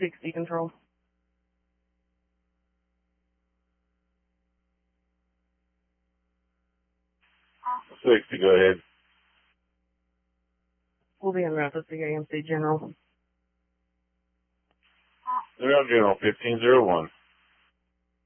60 control. Alpha 60, go ahead. We'll be en route to CAMC General. They're out General 1501.